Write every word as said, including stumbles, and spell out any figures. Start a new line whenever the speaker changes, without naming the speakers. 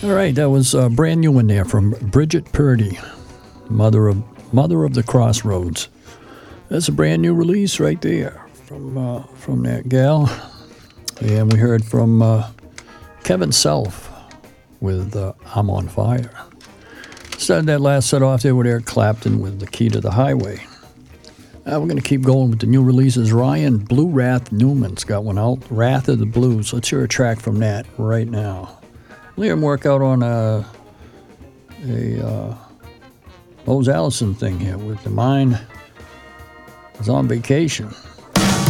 All right, that was a brand new one there from Bridget Purdy, mother of mother of the Crossroads. That's a brand new release right there from uh, from that gal. And we heard from uh, Kevin Self with uh, I'm on Fire. Started that last set off there with Eric Clapton with The Key to the Highway. Uh, we're going to keep going with the new releases. Ryan Blue Wrath Newman's got one out, Wrath of the Blues. Let's hear a track from that right now. Let him work out on a, a uh, Rose Allison thing here with the Mine is on Vacation.